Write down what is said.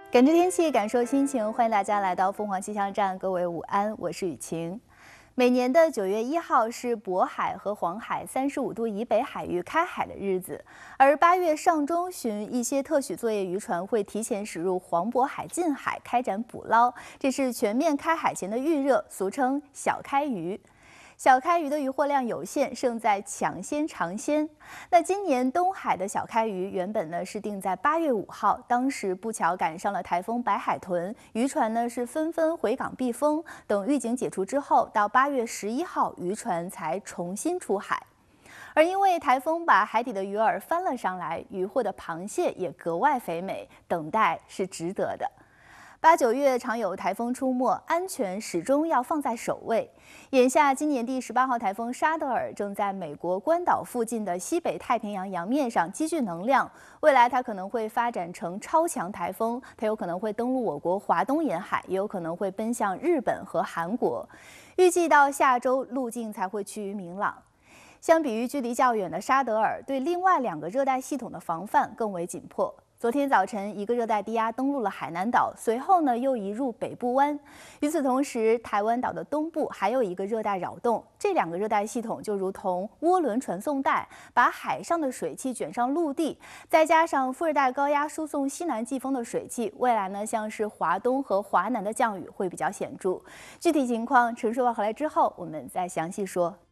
感知天气，感受心情，欢迎大家来到凤凰气象站，各位午安，我是雨晴。每年的9月1号是渤海和黄海35度以北海域开海的日子，而8月上中旬，一些特许作业渔船会提前驶入黄渤海近海开展捕捞，这是全面开海前的预热，俗称小开渔。小开渔的渔获量有限，胜在抢先尝鲜。那今年东海的小开渔原本呢是定在8月5号，当时不巧赶上了台风白海豚，渔船呢是纷纷回港避风。等预警解除之后，到8月11号，渔船才重新出海。而因为台风把海底的鱼饵翻了上来，渔获的螃蟹也格外肥美，等待是值得的。8、9月常有台风出没，安全始终要放在首位。眼下，今年第18号台风沙德尔正在美国关岛附近的西北太平洋洋面上积聚能量，未来它可能会发展成超强台风，它有可能会登陆我国华东沿海，也有可能会奔向日本和韩国。预计到下周路径才会趋于明朗。相比于距离较远的沙德尔，对另外2个热带系统的防范更为紧迫。昨天早晨，一个热带低压登陆了海南岛，随后呢又移入北部湾。与此同时，台湾岛的东部还有一个热带扰动，这2个热带系统就如同涡轮传送带，把海上的水汽卷上陆地，再加上副热带高压输送西南季风的水汽，未来呢像是华东和华南的降雨会比较显著。具体情况陈述完回来之后，我们再详细说。